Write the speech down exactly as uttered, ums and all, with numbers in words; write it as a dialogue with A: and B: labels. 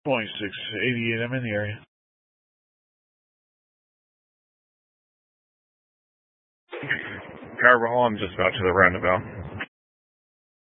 A: Point six eighty-eight, I'm in the area.
B: Carver Hall, I'm just about to the roundabout.